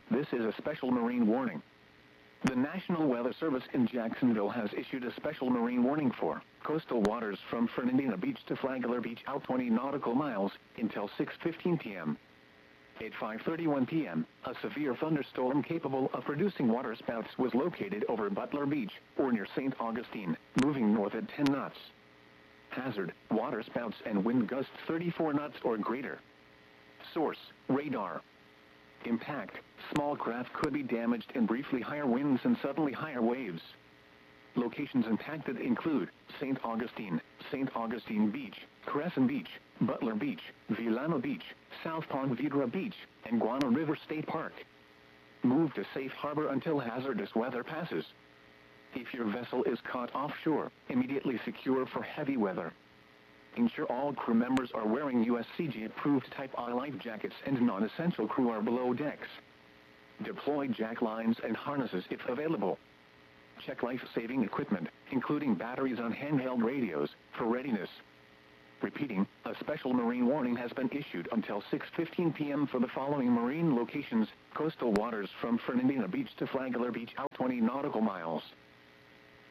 This is a special marine warning. The National Weather Service in Jacksonville has issued a special marine warning for coastal waters from Fernandina Beach to Flagler Beach out 20 nautical miles until 6:15 p.m. At 5:31 p.m., a severe thunderstorm capable of producing waterspouts was located over Butler Beach, or near St. Augustine, moving north at 10 knots. Hazard, waterspouts and wind gusts 34 knots or greater. Source, radar. Impact, small craft could be damaged in briefly higher winds and suddenly higher waves. Locations impacted include St. Augustine Beach, Crescent Beach, Butler Beach, Villano Beach, South Ponte Vedra Beach, and Guano River State Park. Move to safe harbor until hazardous weather passes. If your vessel is caught offshore, immediately secure for heavy weather. Ensure all crew members are wearing USCG-approved Type I life jackets and non-essential crew are below decks. Deploy jack lines and harnesses if available. Check life-saving equipment, including batteries on handheld radios, for readiness. Repeating, a special marine warning has been issued until 6:15 p.m. for the following marine locations: coastal waters from Fernandina Beach to Flagler Beach out 20 nautical miles.